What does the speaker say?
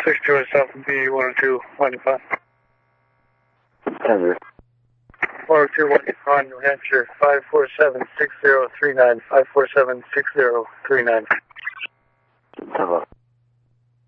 George South B 102, New Denver. 102, New Hampshire, 547-6039, 547-6039. Hello.